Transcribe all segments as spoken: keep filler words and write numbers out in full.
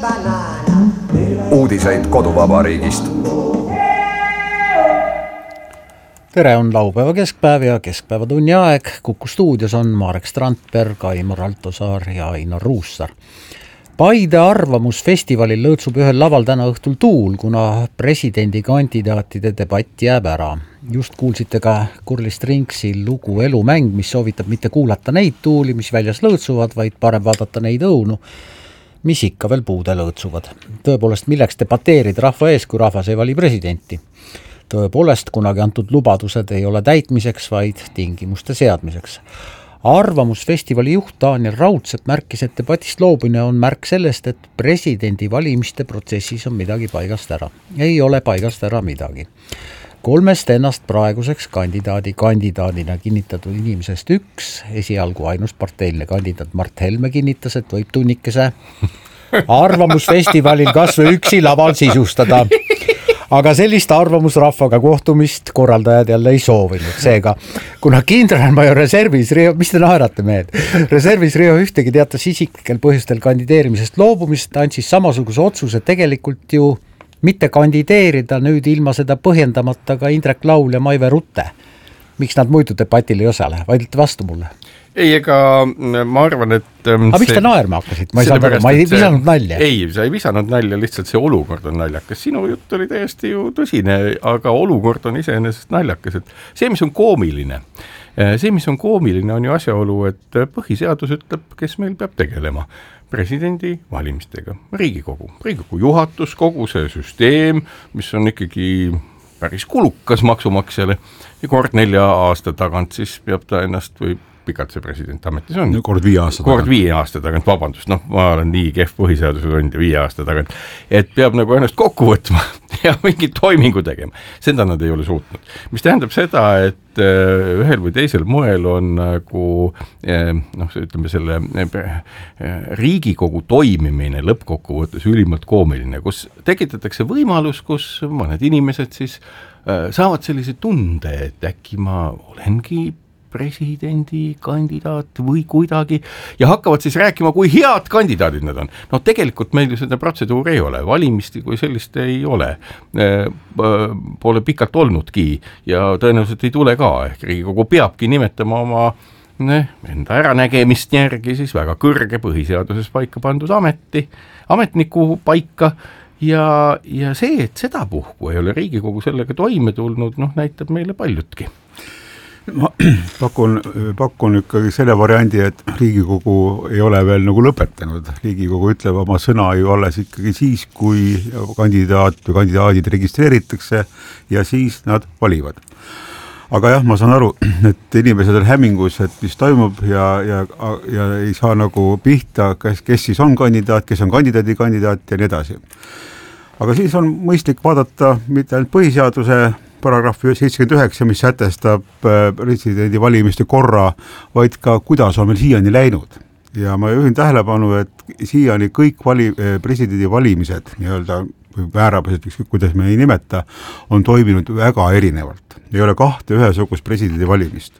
Uudiseid koduvabariigist. Tere, on laupäeva keskpäev ja keskpäeva tunni aeg. Kuku stuudios on Marek Strandberg, Aimar Altosaar ja Ainar Ruussaar. Paide arvamusfestivalil lõõtsub ühel laval täna õhtul tuul, kuna presidendikandidaatide debatt jääb ära. Just kuulsite ka Kurlis Trinksi lugu Elumäng, mis soovitab mitte kuulata neid tuuli, mis väljas lõõtsuvad, vaid parem vaadata neid õunu, mis ikka veel puude lõõtsuvad. Tõepoolest, milleks debateerida rahva ees, kui rahvas ei vali presidenti? Tõepoolest, kunagi antud lubadused ei ole täitmiseks, vaid tingimuste seadmiseks. Arvamusfestivali juht Daniel Raudsepp märkis, et debatist loobune on märk sellest, et presidendi valimiste protsessis on midagi paigast ära. Ei ole paigast ära midagi. Kolmest ennast praeguseks kandidaadi kandidaadina kinnitatud inimesest üks, esialgu ainus parteiline kandidaat Mart Helme kinnitas, et võib tunnikese arvamusfestivalil kas või üksi laval sisustada. Aga sellist arvamusrahvaga kohtumist korraldajad jälle ei soovinud. Seega, kuna kindralmajor reservis Rio, mis te naerate mehed? Reservis Rio ühtegi teatas isiklikel põhjustel kandideerimisest loobumist, andsis samasuguse otsuse tegelikult ju mitte kandideerida nüüd ilma seda põhjendamata ka Indrek Laul ja Maive Rutte. Miks nad muidu debatil ei osale? Vaidlete vastu mulle? Ei, ega ma arvan, et... Aga miks te naerma hakkasid? Ma ei, saanud, ma ei visanud nalja. Ei, sa ei visanud nalja, lihtsalt see olukord on naljakas. Sinu jutt oli täiesti ju tõsine, aga olukord on iseenesest naljakas. Et see, mis on koomiline, see, mis on koomiline, on ju asjaolu, et põhiseadus ütleb, kes meil peab tegelema presidendi valimistega. Riigikogu, Riigikogu juhatus, kogu see süsteem, mis on ikkagi päris kulukas maksumaksjale ja kord nelja aasta tagant siis peab ta ennast või pikalt see president ametis on. Kord viie aasta tagant. Kord viie aasta tagant, vabandust, noh, ma olen nii kehv põhiseaduse tund viie aasta tagant, et peab nagu ennast kokku võtma ja mingi toimingu tegema. Seda nad ei ole suutnud. Mis tähendab seda, et ühel või teisel moel on nagu, noh, ütleme selle Riigikogu toimimine lõppkokkuvõttes ülimalt koomiline, kus tekitatakse võimalus, kus mõned inimesed siis saavad sellise tunde, et äkki ma olengi presidendi kandidaat või kuidagi ja hakkavad siis rääkima, kui head kandidaadid nad on. No tegelikult meil ju seda protseduuri ei ole, valimist kui sellist ei ole. Pole pikalt olnudki ja tõenäoliselt ei tule ka, ehk Riigikogu peabki nimetama oma ne, enda äranägemist järgi siis väga kõrge põhiseaduses paika pandud ameti, ametniku paika ja, ja see, et seda puhku ei ole Riigikogu sellega toime tulnud, noh, näitab meile paljutki. Ma pakun, pakun ikkagi selle variandi, et Riigikogu ei ole veel nagu lõpetanud. Riigikogu ütleb oma sõna ju alles ikkagi siis, kui kandidaat või kandidaadid registreeritakse ja siis nad valivad. Aga jah, ma saan aru, et inimesed on hämmingus, et mis toimub ja, ja, ja ei saa nagu pihta, kes, kes siis on kandidaat, kes on kandidaadi kandidaat ja nii edasi. Aga siis on mõistlik vaadata mitte ainult põhiseaduse paragrahv seitsekümmend üheksa, mis sätestab presidendi valimiste korra, vaid ka kuidas on meil siiani läinud. Ja ma juhin tähelepanu, et siiani kõik vali, presidendi valimised, nii-öelda määrabased, kuidas me ei nimeta, on toiminud väga erinevalt. Ei ole kahte ühesugust presidendi valimist.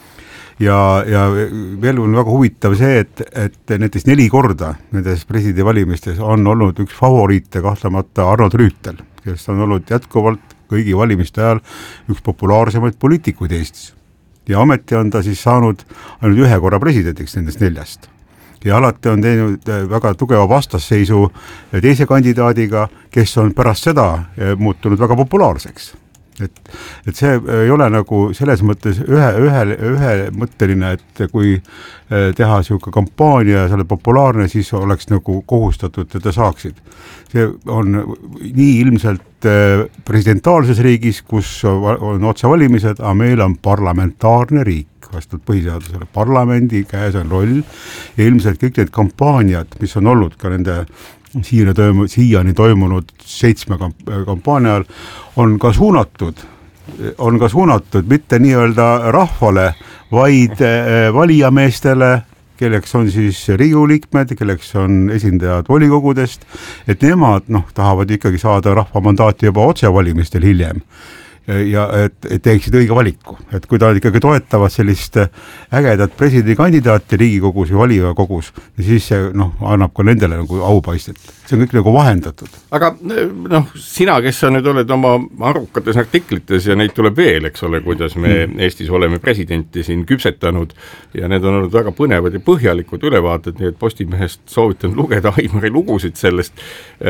Ja, ja veel on väga huvitav see, et, et näiteks neli korda nendes presidendi valimistes on olnud üks favoriite kahtlemata Arnold Rüütel, kes on olnud jätkuvalt kõigi valimiste ajal üks populaarsemaid poliitikuid Eestis. Ja ameti on ta siis saanud ainult ühe korra presidendiks nendest neljast. Ja alati on teinud väga tugeva vastasseisu teise kandidaadiga, kes on pärast seda muutunud väga populaarseks. Et, et see ei ole nagu selles mõttes ühe, ühe, ühe mõtteline, et kui teha siuke kampaania ja see on populaarne, siis oleks nagu kohustatud, et ta saaksid. See on nii ilmselt presidentaalses riigis, kus on otsevalimised, aga meil on parlamentaarne riik, vastavalt põhiseadusele. Parlamendi käes on roll ja ilmselt kõik need kampaaniad, mis on olnud ka nende Siiani, toimu, siiani toimunud seitsme kampaania ajal, on ka suunatud, on ka suunatud mitte nii-öelda rahvale, vaid valijameestele, kelleks on siis Riigikogu liikmed, kelleks on esindajad volikogudest, et nemad noh, tahavad ikkagi saada rahva mandaati juba otsevalimistel hiljem. ja et, et teeksid õige valiku, et kui ta ikkagi toetavad sellist ägedat presidendikandidaati Riigikogus ja valiva kogus, siis see noh, annab ka nendele nagu aupaistet. See on kõik nagu vahendatud. Aga noh, sina, kes sa nüüd oled oma arukates artiklites ja neid tuleb veel, eks ole, kuidas me mm. Eestis oleme presidenti siin küpsetanud ja need on olnud väga põnevad ja põhjalikud ülevaated, nii et Postimehest soovitan lugeda Aimari lugusid sellest.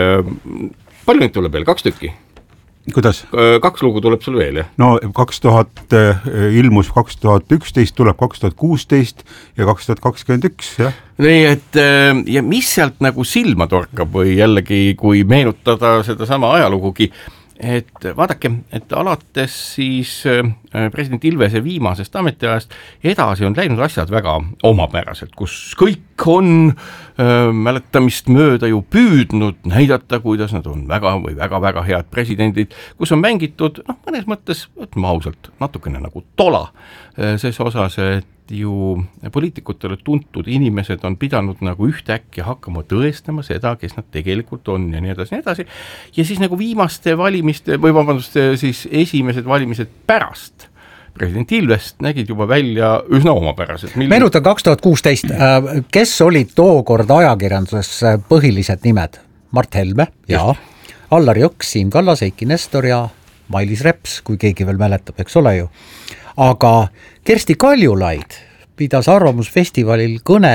Palju neid tuleb veel? Kaks tükki? Kuidas? Kaks lugu tuleb sul veel, jah? No kaks tuhat ilmus kaks tuhat üksteist, tuleb kaks tuhat kuusteist ja kaks tuhat kakskümmend üks, jah? Nii, et ja mis sealt nagu silma torkab või jällegi, kui meenutada seda sama ajalugugi, et vaadake, et alates siis president Ilvese viimasest ametiajast edasi on läinud asjad väga omapäraselt, kus kõik on öö, mäletamist mööda ju püüdnud näidata, kuidas nad on väga või väga-väga head presidendid, kus on mängitud, noh, mõnes mõttes, ütleme ausalt, natukene nagu tola ses osas, et ju poliitikutele tuntud inimesed on pidanud nagu ühtäkki hakkama tõestama seda, kes nad tegelikult on ja nii edasi, nii edasi. Ja siis nagu viimaste valimiste või vabandust, siis esimesed valimised pärast president Ilvest nägid juba välja üsna omapärased. Mille... Meenutan kaks tuhat kuusteist, kes olid tookord ajakirjanduses põhilised nimed? Mart Helme, jaa, Allar Jõks, Siim Kallas, Eiki Nestor ja Mailis Reps, kui keegi veel mäletab, eks ole ju. Aga Kersti Kaljulaid pidas arvamusfestivalil kõne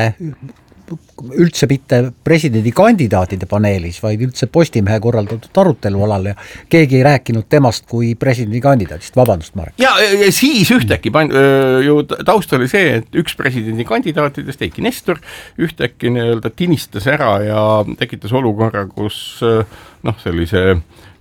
üldse mitte presidendi kandidaatide paneelis, vaid üldse Postimehe korraldatud arutelu alal ja keegi ei rääkinud temast kui presidendi kandidaatist, vabandust Marek. Ja, ja siis ühtäkki pan, ju taust oli see, et üks presidendi kandidaatidest, Eiki Nestor, ühtäkki nii-öelda tinistas ära ja tekitas olukorra, kus noh, sellise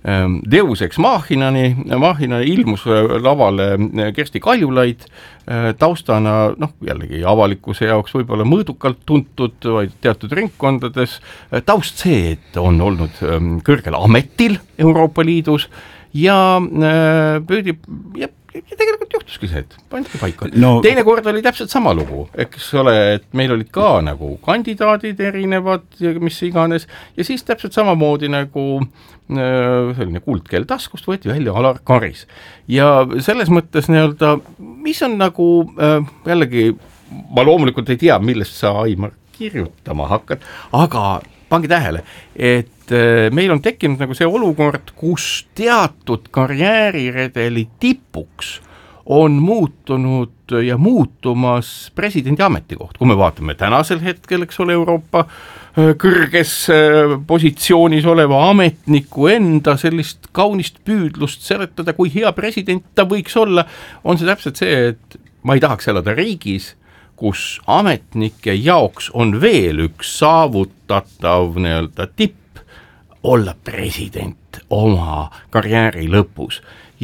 Deus ex machinani, machinani ilmus lavale Kersti Kaljulaid, taustana, noh, jällegi avalikkuse jaoks võib-olla mõõdukalt tuntud, vaid teatud ringkondades, taust see, et on olnud kõrgel ametil Euroopa Liidus ja püüdi, ja, ja tegelikult juhtuski see, et pandki paika. No, teine kord oli täpselt sama lugu, eks ole, et meil olid ka nagu kandidaadid erinevad, mis iganes, ja siis täpselt samamoodi nagu selline kuldkeel taskust võeti välja Alar Karis. Ja selles mõttes nii-öelda, mis on nagu jällegi, ma loomulikult ei tea, millest sa, Aimar, kirjutama hakkad, aga pange tähele, et meil on tekkinud nagu see olukord, kus teatud karjääriredeli tipuks on muutunud ja muutumas presidendi ametikoht. Kui me vaatame tänasel hetkel, eks ole, Euroopa kõrges positsioonis oleva ametniku enda sellist kaunist püüdlust seletada, kui hea president ta võiks olla, on see täpselt see, et ma ei tahaks elada riigis, kus ametnike jaoks on veel üks saavutatav nii-öelda tipp olla president oma karjääri lõpus.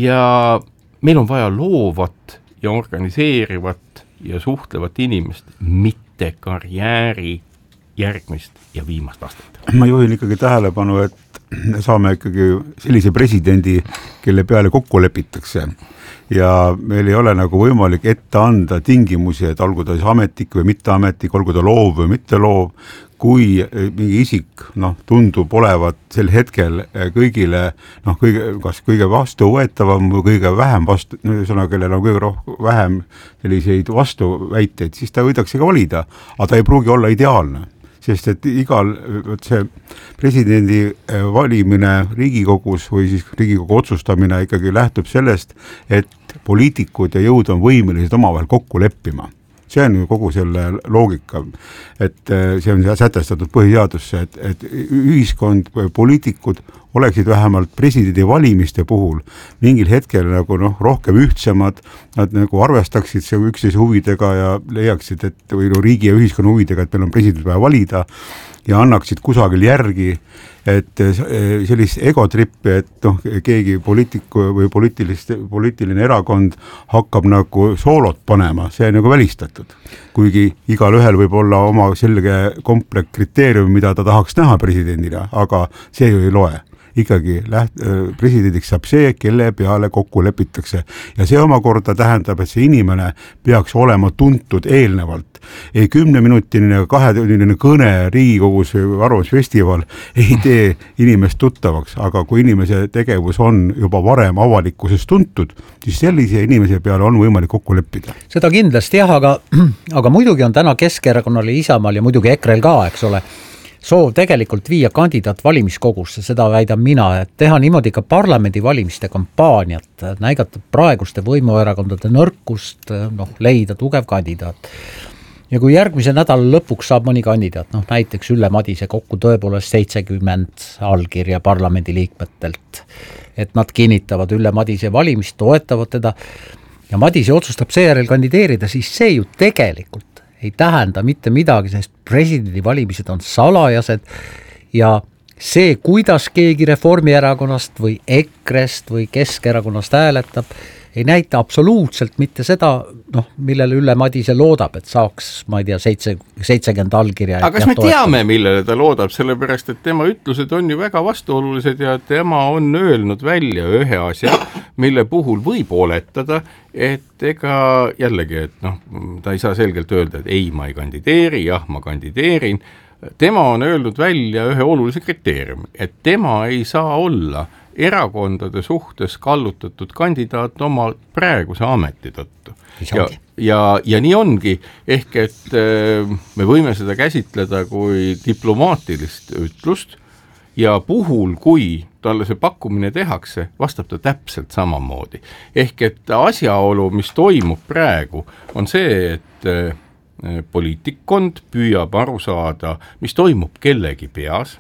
Ja meil on vaja loovat ja organiseerivat ja suhtlevat inimest, mitte karjääri järgmist ja viimast aastat. Ma juhin ikkagi tähelepanu, et saame ikkagi sellise presidendi, kelle peale kokku lepitakse ja meil ei ole nagu võimalik ette anda tingimusi, et olgu ta siis ametnik või mitte ametnik, olgu ta loov või mitte loov, kui mingi isik noh, tundub olevat sel hetkel kõigile, noh, kõige, kas kõige vastuvõetavam või kõige vähem vastu, sõna, kellel on kõige rohkem vähem selliseid vastuväiteid, siis ta võidakse ka valida, aga ta ei pruugi olla ideaalne. Sest et igal see presidendi valimine Riigikogus või siis Riigikogu otsustamine ikkagi lähtub sellest, et poliitikud ja jõud on võimelised omavahel kokku leppima. See on ju kogu selle loogika, et see on sätestatud põhiseadusse, et, et ühiskond või poliitikud oleksid vähemalt presidendi valimiste puhul mingil hetkel nagu noh, rohkem ühtsemad, nad nagu arvestaksid see üksteise huvidega ja leiaksid, et või no riigi ja ühiskonna huvidega, et meil on president vaja valida ja annaksid kusagil järgi, et sellist egotrippi, et noh, keegi poliitiku või poliitilist, poliitiline erakond hakkab nagu soolot panema, see on nagu välistatud. Kuigi igal ühel võib olla oma selge komplekt kriteerium, mida ta tahaks näha presidendina, aga see ju ei loe. ikkagi läht-, presidendiks saab see, kelle peale kokku lepitakse. Ja see omakorda tähendab, et see inimene peaks olema tuntud eelnevalt. Ei kümneminutiline kahetunnine kõne Riigikogus arvamusfestival ei tee inimest tuttavaks, aga kui inimese tegevus on juba varem avalikkuses tuntud, siis sellise inimese peale on võimalik kokku leppida. Seda kindlasti jah, aga, aga muidugi on täna Keskerakonnal ja Isamaal ja muidugi Ekrel ka, eks ole, soov tegelikult viia kandidaat valimiskogusse, seda väidan mina, et teha niimoodi ka parlamendi valimiste kampaaniat, näigata praeguste võimuerakondade nõrkust, noh, leida tugev kandidaat. Ja kui järgmise nädala lõpuks saab mõni kandidaat, noh näiteks Ülle Madise kokku tõepoolest seitsekümmend allkirja parlamendi liikmetelt, et nad kinnitavad Ülle Madise valimist, toetavad teda ja Madise otsustab seejärel kandideerida, siis see ju tegelikult ei tähenda mitte midagi, sest presidendi valimised on salajased ja see, kuidas keegi Reformierakonnast või Ekrest või Keskerakonnast hääletab, ei näita absoluutselt mitte seda, noh, millele Ülle Madise loodab, et saaks, ma ei tea, seitse, seitsekümmend allkirja. Aga kas me toetab? Teame, millele ta loodab, sellepärast, et tema ütlused on ju väga vastuolulised ja tema on öelnud välja ühe asja, mille puhul võib oletada, et ega jällegi, et noh, ta ei saa selgelt öelda, et ei, ma ei kandideeri, jah, ma kandideerin. Tema on öelnud välja ühe olulise kriteeriumi, et tema ei saa olla erakondade suhtes kallutatud kandidaat oma praeguse ameti tõttu. Ja, ja, ja nii ongi, ehk et me võime seda käsitleda kui diplomaatilist ütlust ja puhul, kui talle see pakkumine tehakse, vastab ta täpselt samamoodi. Ehk et asjaolu, mis toimub praegu, on see, et poliitikkond püüab aru saada, mis toimub kellegi peas,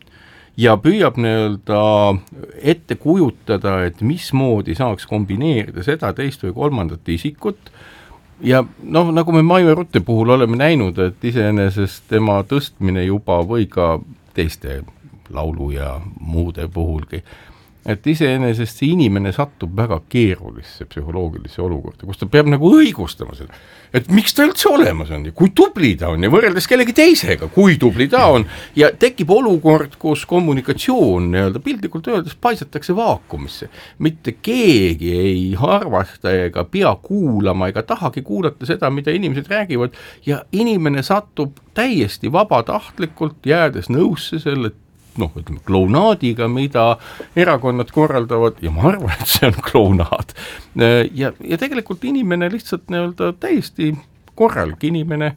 ja püüab nii-öelda ette kujutada, et mismoodi saaks kombineerida seda teist või kolmandat isikut ja noh, nagu me Maive Rutte puhul oleme näinud, et iseenesest tema tõstmine juba või ka teiste laulu ja muude puhulgi, et iseenesest see inimene satub väga keerulisse psühholoogilisse olukorda, kus ta peab nagu õigustama seda, et miks ta üldse olemas on ja kui tubli ta on ja võrreldes kellegi teisega, kui tubli ta on ja tekib olukord, kus kommunikatsioon nii-öelda piltlikult öeldes paisatakse vaakumisse. Mitte keegi ei arvasta ega pea kuulama ega tahagi kuulata seda, mida inimesed räägivad ja inimene satub täiesti vabatahtlikult jäädes nõusse selle noh, ütleme, klounaadiga, mida erakonnad korraldavad ja ma arvan, et see on klounaad. Ja, ja tegelikult inimene lihtsalt nii-öelda täiesti korralik inimene,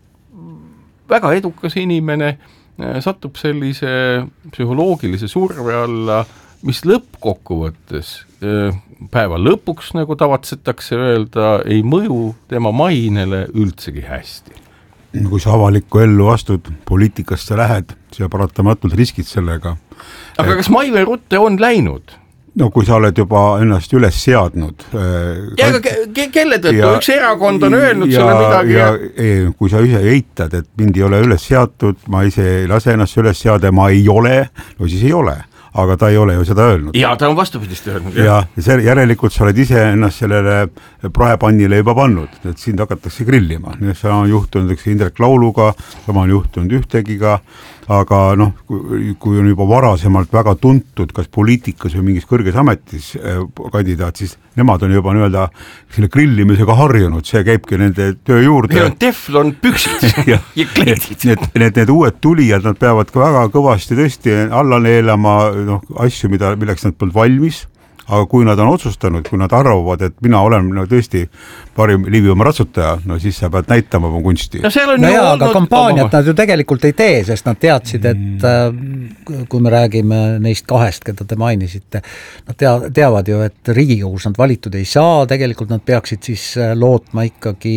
väga edukas inimene, satub sellise psühholoogilise surve alla, mis lõppkokkuvõttes päeva lõpuks, nagu tavatsetakse öelda, ei mõju tema mainele üldsegi hästi. Kui sa avalikku ellu astud, poliitikast sa lähed, sa paratamatult riskid sellega. Aga kas Maive Rutte on läinud? No kui sa oled juba ennast üles seadnud. Ja aga ke- kelle tõttu? Ja, üks erakond on öelnud ja, selle midagi. Ja, ja kui sa ise eitad, et mind ei ole üles seatud, ma ise ei lase ennast üles seada, ma ei ole, no siis ei ole. Aga ta ei ole ju seda öelnud. Ja ta on vastupidist öelnud. Ja, ja see, järelikult sa oled ise ennast sellele praepannile juba pannud, et sind hakatakse grillima. See on juhtunud Indrek Lauluga, sama on juhtunud ühtegiga, aga noh, kui, kui on juba varasemalt väga tuntud, kas poliitikas või mingis kõrges ametis kandidaat, siis nemad on juba nii-öelda selle grillimisega harjunud, see käibki nende töö juurde. Neil on teflon püksid ja, ja kleedid. Need, need, need uued tulijad, nad peavad ka väga kõvasti tõesti alla neelama noh, asju, mida, milleks nad polnud valmis, aga kui nad on otsustanud, kui nad arvavad, et mina olen no, tõesti parim liiviuma ratsutaja, no siis sa pead näitama oma kunsti. No, no jaa, aga kampaaniat oma... nad ju tegelikult ei tee, sest nad teadsid, et äh, kui me räägime neist kahest, keda te mainisite, nad tea, teavad ju, et Riigikogus nad valitud ei saa, tegelikult nad peaksid siis lootma ikkagi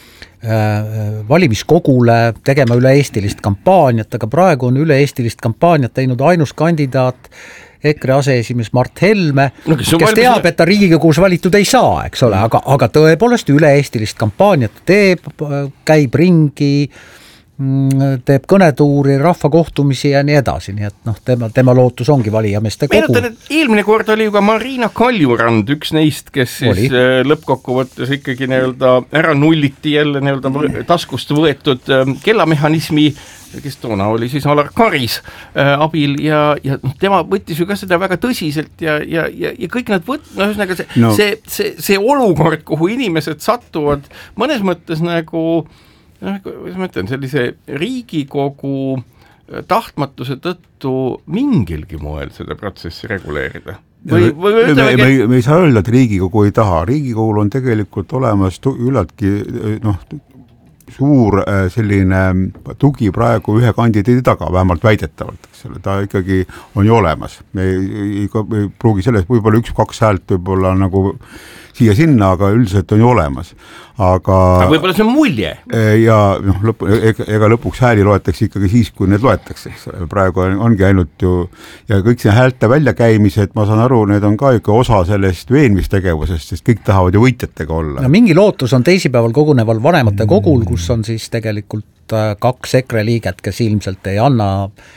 äh, valimiskogule, tegema üle-eestilist kampaaniat, aga praegu on üle-eestilist kampaaniat teinud ainus kandidaat EKRE aseesimees Mart Helme, no, kes, kes teab, valmis... et ta Riigikogus valitud ei saa, eks ole, aga, aga tõepoolest üle-eestilist kampaaniat teeb, käib ringi teeb kõnetuuri, rahvakohtumisi ja nii edasi, nii et noh, tema, tema lootus ongi valijameeste kogu. Meenutan, et eelmine kord oli ju ka Marina Kaljurand, üks neist, kes siis oli. lõppkokkuvõttes ikkagi nii-öelda ära nulliti jälle nii-öelda taskust võetud kellamehhanismi, kes toona oli siis Alar Karis äh, abil ja, ja noh, tema võttis ju ka seda väga tõsiselt ja, ja, ja, ja kõik nad võt-, no ühesõnaga see, no. see, see, see olukord, kuhu inimesed satuvad, mõnes mõttes nagu noh, kuidas ma ütlen, sellise Riigikogu tahtmatuse tõttu mingilgi moel seda protsessi reguleerida. Või, või me, me, me, me ei saa öelda, et Riigikogu ei taha. Riigikogul on tegelikult olemas üllatki noh, suur selline tugi praegu ühe kandidaadi taga, vähemalt väidetavalt. Ta ikkagi on ju olemas. Me ei, ei pruugi sellest võib-olla üks-kaks häält võib-olla nagu siia-sinna, aga üldiselt on ju olemas. Aga, aga võib-olla see on mulje. Ja noh, lõp, ega lõpuks hääli loetakse ikkagi siis, kui need loetakse. Praegu on, ongi ainult ju, ja kõik see häälte väljakäimised, ma saan aru, need on ka ikka osa sellest veenmistegevusest, sest kõik tahavad ju võitjatega olla. No mingi lootus on teisipäeval koguneval vanemate kogul, kus on siis tegelikult kaks EKRE liiget, kes ilmselt ei anna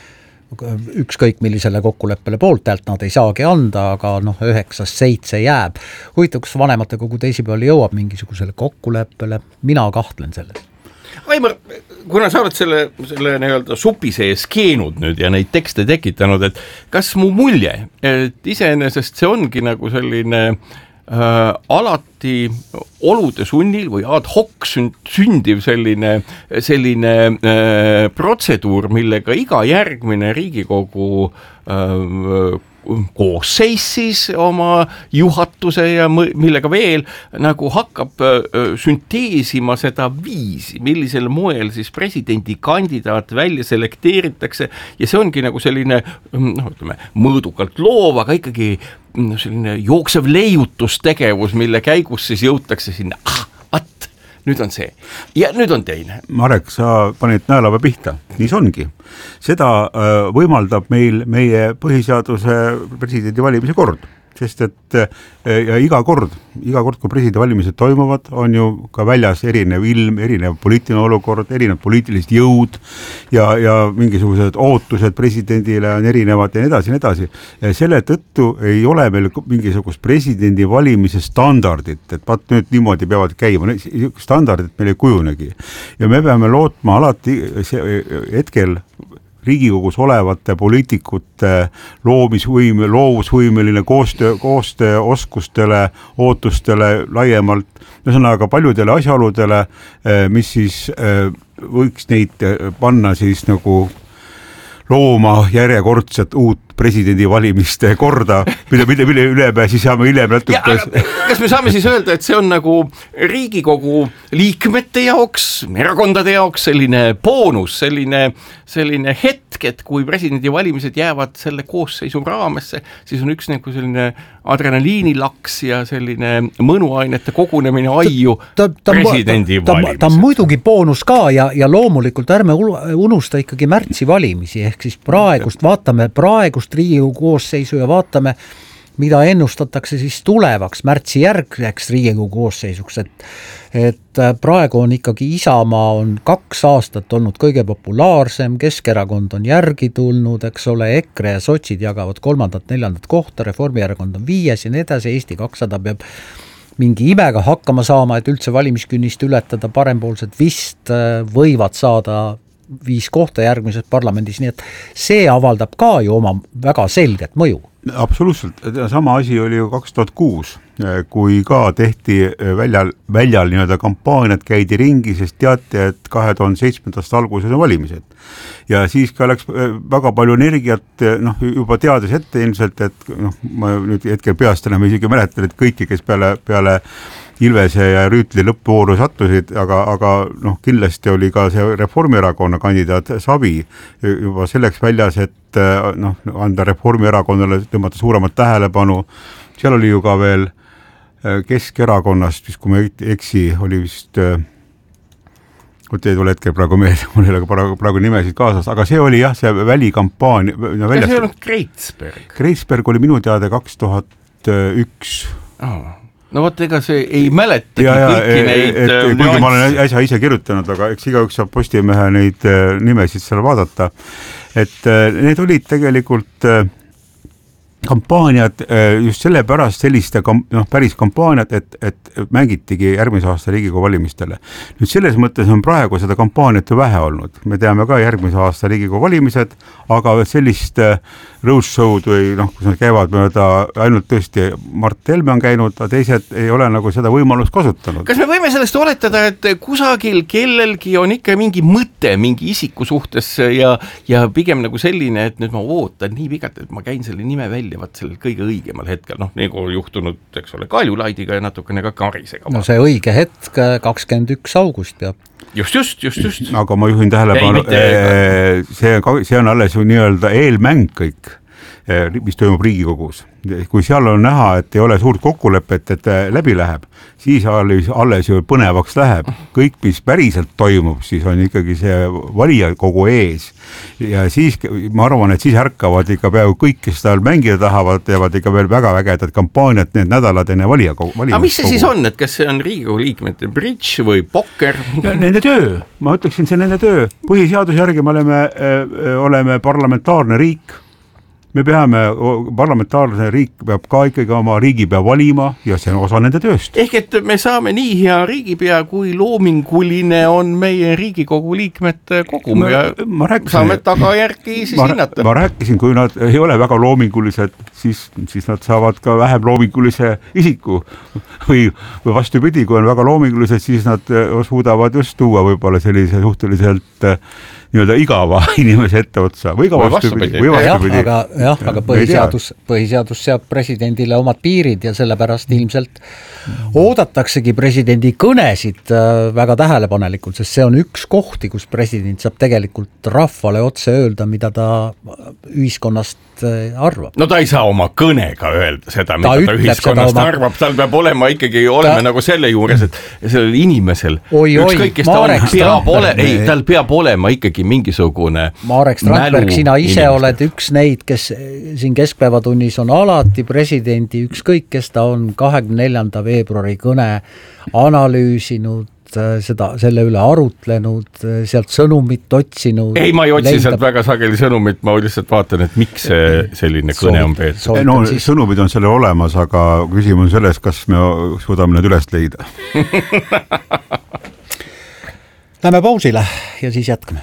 ükskõik millisele kokkuleppele poolt häält nad ei saagi anda, aga noh, üheksast seitse jääb. Huvitav, kas vanemate kogu teisipäeval jõuab mingisugusele kokkuleppele, mina kahtlen selles. Aimar, kuna sa oled selle, selle nii-öelda supi sees keenud nüüd ja neid tekste tekitanud, et kas mu mulje, et iseenesest see ongi nagu selline Äh, alati olude sunnil või ad hoc sündiv selline, selline äh, protseduur, millega iga järgmine Riigikogu äh, koosseis siis oma juhatuse ja millega veel nagu hakkab sünteesima seda viisi, millisel moel siis presidendikandidaat välja selekteeritakse ja see ongi nagu selline noh, ütleme, mõõdukalt loov, aga ikkagi selline jooksev leiutustegevus, mille käigus siis jõutakse sinna, ah, at, nüüd on see ja nüüd on teine. Marek, sa panid näelava pihta, nii see ongi. Seda äh, võimaldab meil meie põhiseaduse presidendi valimise kord, sest et äh, ja iga kord, iga kord, kui presidendi valimised toimuvad, on ju ka väljas erinev ilm, erinev poliitiline olukord, erinev poliitilised jõud ja, ja mingisugused ootused presidendile on erinevad ja nii edasi, nii edasi. Ja selle tõttu ei ole meil mingisugust presidendi valimise standardit, et vaat nüüd niimoodi peavad käima, standardit meil ei kujunegi. Ja me peame lootma alati see, hetkel Riigikogus olevate poliitikute loomisvõime, loovusvõimeline koostöö, koostöö oskustele, ootustele laiemalt, ühesõnaga paljudele asjaoludele, mis siis võiks neid panna siis nagu looma järjekordset uut presidendi valimiste korda, mille, mille, mille üle me siis saame hiljem natuke. Kas me saame siis öelda, et see on nagu Riigikogu liikmete jaoks, erakondade jaoks selline boonus, selline, selline hetk, et kui presidendi valimised jäävad selle koosseisu raamesse, siis on üks nagu selline adrenaliinilaks ja selline mõnuainete kogunemine aiu ta, ta, presidendi ta, valimised. Ta on muidugi boonus ka ja, ja loomulikult ärme unusta ikkagi märtsi valimisi, ehk siis praegust, vaatame praegust Riigikogu koosseisu ja vaatame, mida ennustatakse siis tulevaks märtsi järgseks Riigikogu koosseisuks, et, et praegu on ikkagi Isamaa on kaks aastat olnud kõige populaarsem, Keskerakond on järgi tulnud, eks ole, EKRE ja sotsid jagavad kolmandat, neljandat kohta, Reformierakond on viies ja nii edasi, Eesti kakssada peab mingi imega hakkama saama, et üldse valimiskünnist ületada, parempoolsed vist võivad saada viis kohta järgmises parlamendis, nii et see avaldab ka ju oma väga selget mõju. Absoluutselt, sama asi oli ju kaks tuhat kuus, kui ka tehti väljal, väljal nii-öelda kampaaniat, käidi ringi, sest teati, et kahe tuhande seitsmendast alguses on valimised. Ja siis ka läks väga palju energiat, noh, juba teades ette ilmselt, et noh, ma nüüd hetkel peast enam isegi mäletan, et kõiki, kes peale, peale Ilvese ja Rüütli lõppvooru sattusid, aga, aga noh, kindlasti oli ka see Reformierakonna kandidaat Savi juba selleks väljas, et noh, anda Reformierakonnale tõmmata suuremat tähelepanu. Seal oli ju ka veel Keskerakonnast, kui me eksi, oli vist Kut ei tule hetkel praegu meelde, mul ei ole praegu, praegu nimesid kaasas, aga see oli jah, see välikampaania. No, see oli Kreitsberg. Kreitsberg oli minu teada kaks tuhat üks. Oh. no vot, ega see ei mäletagi ja, ja, kõiki neid et, et, kuigi ma olen äsja ise kirjutanud, aga eks igaüks saab Postimehe neid nimesid seal vaadata, et need olid tegelikult kampaaniad just sellepärast selliste noh, päris kampaaniad, et, et mängitigi järgmise aasta Riigikogu valimistele. Nüüd selles mõttes on praegu seda kampaaniat ju vähe olnud. Me teame ka järgmise aasta Riigikogu valimised, aga sellist rose show'd või noh, kus nad käivad mööda, ainult tõesti Mart Helme on käinud, aga teised ei ole nagu seda võimalust kasutanud. Kas me võime sellest oletada, et kusagil kellelgi on ikka mingi mõte mingi isiku suhtes ja, ja pigem nagu selline, et nüüd ma ootan nii pikalt, et ma käin selle nime välja vaat sellel kõige õigemal hetkel, noh, nagu juhtunud, eks ole, Kaljulaidiga ja natukene ka Karisega. No see õige hetk kakskümmend üks august peab. Just, just, just, just. Aga ma juhin tähelepanu, see, see on alles ju nii-öelda eelmäng kõik, mis toimub Riigikogus. Kui seal on näha, et ei ole suurt kokkulepet, et läbi läheb, siis alles, alles ju põnevaks läheb. Kõik, mis päriselt toimub, siis on ikkagi see valija kogu ees. Ja siis ma arvan, et siis ärkavad ikka peaaegu kõik, kes tal mängida tahavad, teevad ikka veel väga vägedad kampaaniat need nädalad enne valija kogu. Aga mis see siis on, et kas see on Riigikogu liikmete bridž või pokker? Nende töö, ma ütleksin, see nende töö. Põhiseaduse järgi me oleme, oleme parlamentaarne riik. Me peame, parlamentaarne riik peab ka ikkagi oma riigipea valima ja see on osa nende tööst. Ehk et me saame nii hea riigipea, kui loominguline on meie Riigikogu liikmete kogum ja ma rääkisin, saame tagajärgi siis ma, hinnata. Ma rääkisin, kui nad ei ole väga loomingulised, siis, siis nad saavad ka vähem loomingulise isiku või, või vastupidi, kui on väga loomingulised, siis nad suudavad just tuua võib-olla sellise suhteliselt nii-öelda igava inimese ette otsa või ka vastupidi. Või vastupidi. Jah, aga, jah, aga põhiseadus, põhiseadus seab presidendile omad piirid ja sellepärast ilmselt oodataksegi presidendi kõnesid väga tähelepanelikult, sest see on üks kohti, kus president saab tegelikult rahvale otse öelda, mida ta ühiskonnast arvab. No ta ei saa oma kõnega öelda seda, mida ta, ta ühiskonnast oma... arvab, tal peab olema ikkagi, oleme ta... nagu selle juures, et sellel inimesel oi, ükskõik, kes ta on, peab ole, ei, tal peab olema ikkagi mingisugune Marek Strandberg, sina ise inimestel. Oled üks neid, kes siin keskpäevatunnis on alati presidendi, ükskõik, kes ta on kahekümne neljanda veebruari kõne analüüsinud, seda, selle üle arutlenud, sealt sõnumit otsinud. Ei, ma ei otsi leidab... sealt väga sageli sõnumit, ma lihtsalt vaatan, et miks see selline kõne on peetud. No siis... sõnumid on selle olemas, aga küsimus on selles, kas me suudame need üles leida. Lähme pausile ja siis jätkame.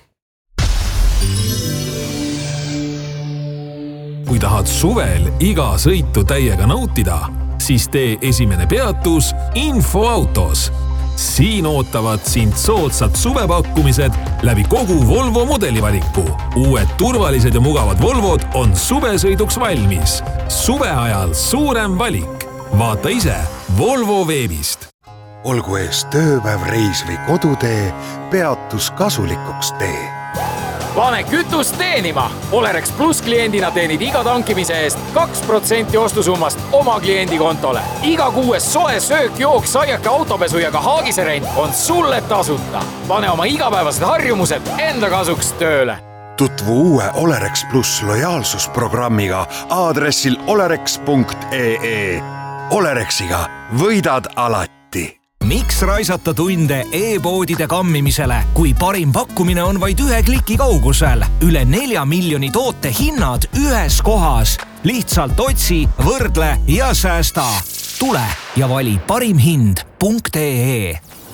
Kui tahad suvel iga sõitu täiega nautida, siis tee esimene peatus Infoautos. Siin ootavad sind soodsad suvepakkumised läbi kogu Volvo modelivaliku. Uued turvalised ja mugavad Volvod on suvesõiduks valmis. Suve ajal suurem valik. Vaata ise Volvo veebist. Olgu ees tööpäev, reis või kodutee, peatus kasulikuks tee. Pane kütust teenima! Olerex Plus kliendina teenid iga tankimise eest kaks protsenti ostusummast oma kliendi kontole. Iga kuues soe söök, jook, saiake, autopesu ja ka haagiserent on sulle tasuta. Pane oma igapäevased harjumused enda kasuks tööle. Tutvu uue Olerex Plus lojaalsusprogrammiga aadressil olerex punkt ee. Olerexiga võidad alati. Miks raisata tunde e-poodide kammimisele, kui parim pakkumine on vaid ühe kliki kaugusel? Üle nelja miljoni toote hinnad ühes kohas. Lihtsalt otsi, võrdle ja säästa. Tule ja vali parim hind punkt ee.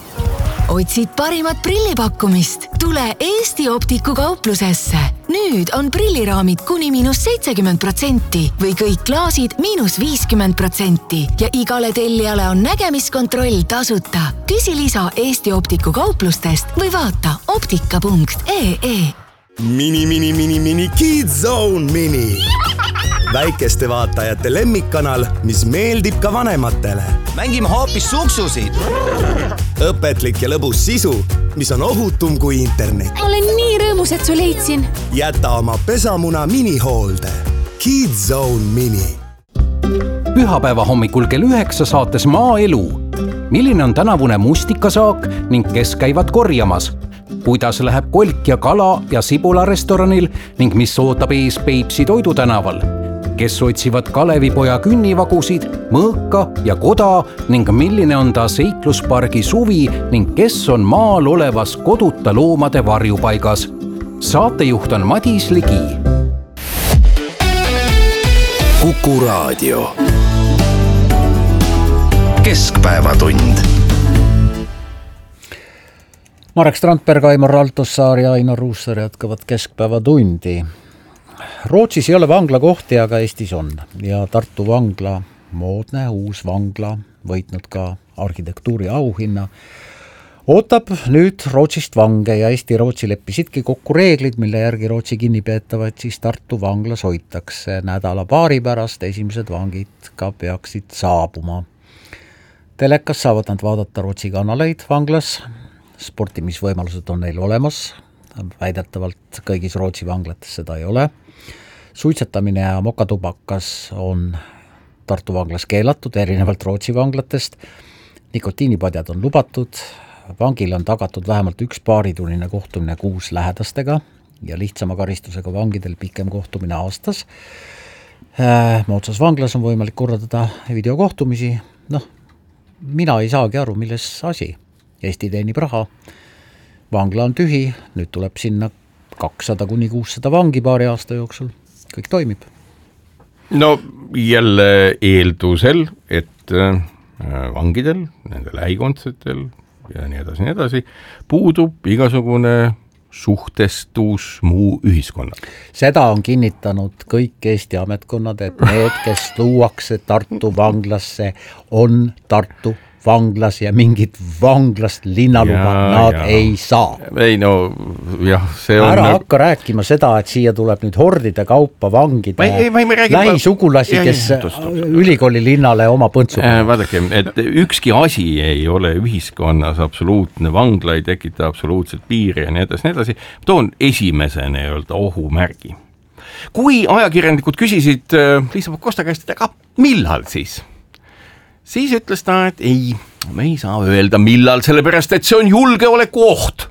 Otsid parimat prillipakkumist? Tule Eesti Optiku kauplusesse. Nüüd on prilliraamid kuni miinus seitsekümmend protsenti või kõik klaasid miinus viiskümmend protsenti ja igale tellijale on nägemiskontroll tasuta. Küsi lisa Eesti Optiku kauplustest või vaata optika punkt ee. Mini, mini, mini, mini, Kids Zone Mini. Väikeste vaatajate lemmikkanal, mis meeldib ka vanematele. Mängime hoopis suksusid. Õpetlik ja lõbus sisu, mis on ohutum kui internet. Olen nii rõõmus, et su leidsin. Jäta oma pesamuna minihoolde. Kids Zone Mini. Pühapäeva hommikul kell üheksa saates Maaelu. Milline on tänavune mustikasaak ning kes käivad korjamas? Kuidas läheb kolk ja kala ja sibula restoranil ning mis ootab ees Peipsi toidutänaval? kes otsivad Kalevipoja künnivagusid, mõõka ja koda ning milline on ta seikluspargi suvi ning kes on maal olevas koduta loomade varjupaigas. Saatejuht on Madis Ligi. Kuku Raadio. Keskpäevatund. Marek Strandberg, Aimar Raltossaar ja Ainar Ruussaar jätkavad Keskpäevatundi. Rootsis ei ole vanglakohti, aga Eestis on. Ja Tartu vangla, moodne uus vangla, võitnud ka arhitektuuri auhinna, ootab nüüd Rootsist vange ja Eesti Rootsi leppisidki kokku reeglid, mille järgi Rootsi kinnipeetavaid siis Tartu vanglas hoitakse. Nädala paari pärast esimesed vangid ka peaksid saabuma. Telekas saavad nad vaadata Rootsi kanaleid vanglas, sportimisvõimalused on neil olemas, väidetavalt kõigis Rootsi vanglates seda ei ole. Suitsetamine ja mokatubakas on Tartu vanglas keelatud, erinevalt Rootsi vanglatest. Nikotiinipadjad on lubatud, vangile on tagatud vähemalt üks paaritunnine kohtumine kuus lähedastega ja lihtsama karistusega vangidel pikem kohtumine aastas. Mootsas vanglas on võimalik korraldada videokohtumisi. Noh, mina ei saagi aru, milles asi. Eesti teenib raha, vangla on tühi, nüüd tuleb sinna kakssada kuni kuussada vangi paari aasta jooksul, kõik toimib. No jälle eeldusel, et vangidel, nende lähikondsetel ja nii edasi, nii edasi, puudub igasugune suhtestus muu ühiskonnal. Seda on kinnitanud kõik Eesti ametkonnad, et need, kes luuakse Tartu vanglasse, on Tartu vanglas ja mingit vanglast linnaluba ja, nad ja. ei saa. Ei no, jah, see on... Ära hakka rääkima seda, et siia tuleb nüüd hordide kaupa vangide lähisugulasi, kes ja, ja, ülikooli linnale oma põntsu. Äh, vaadake, et ükski asi ei ole ühiskonnas absoluutne, vangla ei tekita absoluutselt piiri ja nii edasi, nii edasi. Toon esimese nii-öelda ohumärgi. Kui ajakirjanikud küsisid Liisa Pakosta käest, aga millal siis? Siis ütles ta, et ei, me ei saa öelda millal, sellepärast, et see on julgeoleku oht.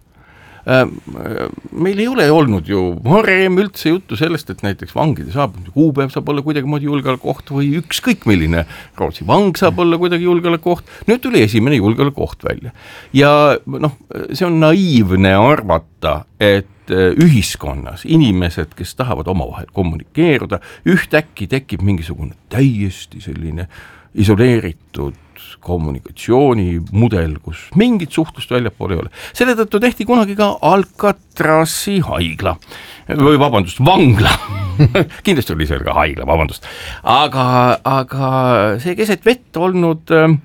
Meil ei ole olnud ju varem üldse juttu sellest, et näiteks vangide saab, kuupäev saab olla kuidagi moodi julgeoleku oht või ükskõik milline Rootsi vang saab olla kuidagi julgeoleku oht. Nüüd tuli esimene julgeoleku oht välja. Ja noh, see on naiivne arvata, et ühiskonnas inimesed, kes tahavad omavahel kommunikeeruda, ühtäkki tekib mingisugune täiesti selline isoleeritud kommunikatsioonimudel, kus mingit suhtlust väljapool ei ole. Selle tõttu tehti kunagi ka Alcatrazi haigla või vabandust, vangla. Kindlasti oli seal ka haigla, vabandust. Aga, aga see keset vett olnud äh,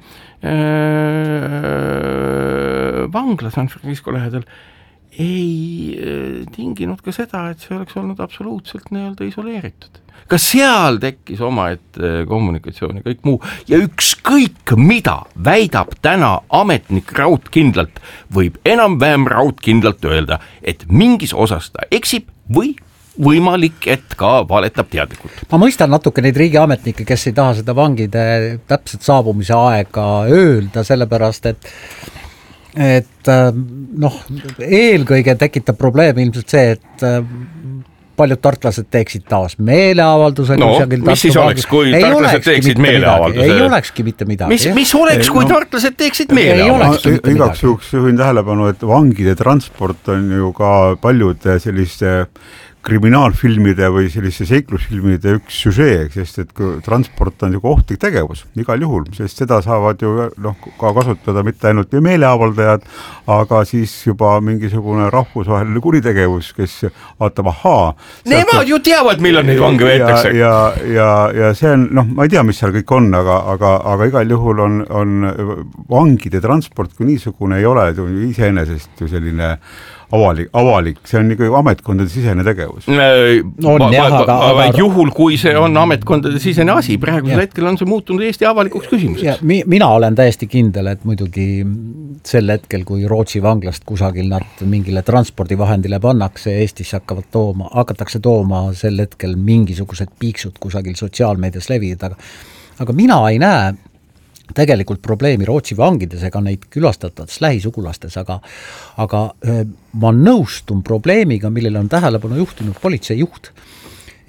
vangla San Francisco lähedal ei tinginud ka seda, et see oleks olnud absoluutselt nii-öelda isoleeritud. Ka seal tekkis omaette kommunikatsiooni, kõik muu. Ja ükskõik mida väidab täna ametnik raudkindlalt, võib enam-vähem raudkindlalt öelda, et mingis osas ta eksib või võimalik, et ka valetab teadlikult. Ma mõistan natuke neid riigiametnikke, kes ei taha seda vangide täpselt saabumise aega öelda, sellepärast, et et noh, eelkõige tekitab probleem ilmselt see, et paljud tartlased teeksid taas meeleavalduse. No, mis siis oleks, kui ei tartlased teeksid meeleavalduse? Ei olekski mitte midagi. Mis, mis oleks, kui no, tartlased teeksid meeleavalduse? Igaks juhuks juhin tähelepanu, et vangide transport on ju ka paljude selliste kriminaalfilmide või selliste seiklusfilmide üks süžee, sest et transport on ju ohtlik tegevus igal juhul, sest seda saavad ju noh, ka kasutada mitte ainult meeleavaldajad, aga siis juba mingisugune rahvusvaheline kuritegevus, kes vaatab, ahaa. Nemad ju teavad, millal neid vange veetakse. Ja, ja, ja, ja see on, noh, ma ei tea, mis seal kõik on, aga, aga, aga igal juhul on, on vangide transport, kui niisugune ei ole, iseenesest ju selline avalik, avalik, see on nagu ametkondade sisene tegevus. No, va, jah, va, aga, aga juhul, kui see on ametkondade sisene asi, praegusel hetkel on see muutunud Eesti avalikuks küsimuseks. Mi, mina olen täiesti kindel, et muidugi sel hetkel, kui Rootsi vanglast kusagil nad mingile transpordivahendile pannakse, Eestis hakkavad tooma, hakatakse tooma sel hetkel mingisugused piiksud kusagil sotsiaalmeedias levivad, aga, aga mina ei näe tegelikult probleemi Rootsi vangides ega neid külastatavates lähisugulastes, aga, aga ma nõustun probleemiga, millele on tähelepanu juhtinud politseijuht.